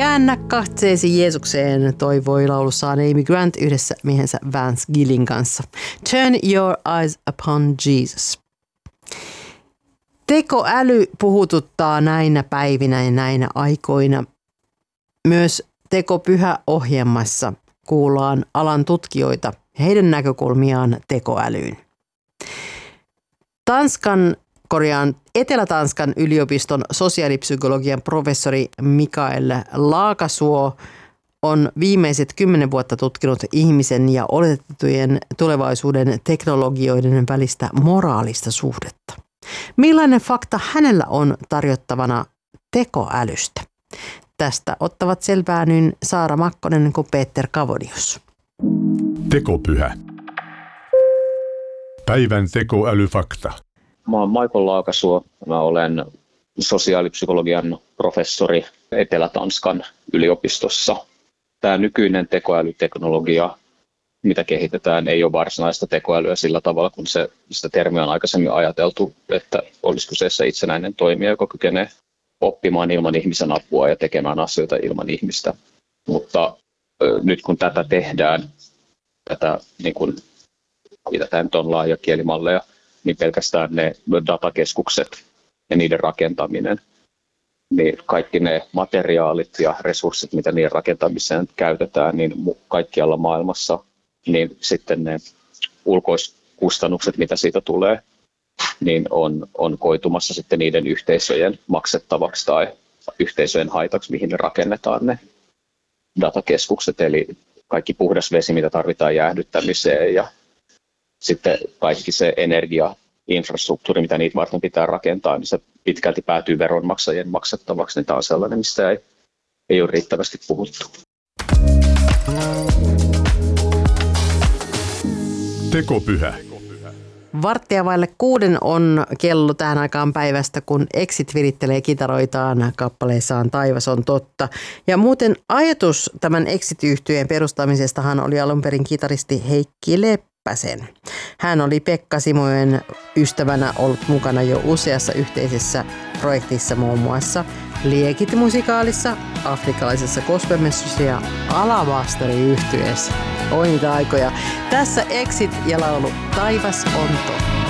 Käännä katseesi Jeesukseen, toivoi laulussaan Amy Grant yhdessä miehensä Vance Gillin kanssa. Turn your eyes upon Jesus. Tekoäly puhututtaa näinä päivinä ja näinä aikoina. Myös Tekopyhä-ohjelmassa kuullaan alan tutkijoita ja heidän näkökulmiaan tekoälyyn. Etelä-Tanskan yliopiston sosiaalipsykologian professori Mikael Laakasuo on viimeiset 10 vuotta tutkinut ihmisen ja oletettujen tulevaisuuden teknologioiden välistä moraalista suhdetta. Millainen fakta hänellä on tarjottavana tekoälystä? Tästä ottavat selvää niin Saara Makkonen kuin Peter Kavodius. Tekopyhä. Päivän tekoälyfakta. Mä oon Michael Laakasuo. Mä olen sosiaalipsykologian professori Etelä-Tanskan yliopistossa. Tämä nykyinen tekoälyteknologia, mitä kehitetään, ei ole varsinaista tekoälyä sillä tavalla, kun sitä termiä on aikaisemmin ajateltu, että olisi kyseessä itsenäinen toimija, joka kykenee oppimaan ilman ihmisen apua ja tekemään asioita ilman ihmistä. Mutta nyt kun tätä tehdään, mitä tämä nyt on laajakielimalleja, niin pelkästään ne datakeskukset ja niiden rakentaminen, niin kaikki ne materiaalit ja resurssit, mitä niiden rakentamiseen käytetään, niin kaikkialla maailmassa, niin sitten ne ulkoiskustannukset, mitä siitä tulee, niin on koitumassa sitten niiden yhteisöjen maksettavaksi tai yhteisöjen haitaksi, mihin ne rakennetaan ne datakeskukset, eli kaikki puhdas vesi, mitä tarvitaan jäähdyttämiseen ja sitten kaikki se energiainfrastruktuuri, mitä niitä varten pitää rakentaa, niin se pitkälti päätyy veronmaksajien maksettavaksi, niin tämä on sellainen, mistä ei ole riittävästi puhuttu. Tekopyhä. 5:15 on kello tähän aikaan päivästä, kun Exit virittelee kitaroitaan kappaleessaan Taivas on totta. Ja muuten ajatus tämän Exit-yhtyeen perustamisestahan oli alun perin kitaristi Heikki Leppäsen. Hän oli Pekka Simojen ystävänä ollut mukana jo useassa yhteisessä projektissa, muun muassa Liekit-musikaalissa, Afrikkalaisessa gospelmessussa ja Alabasteri-yhtyeessä. Oi niitä aikoja. Tässä Exit ja laulu Taivas on totta.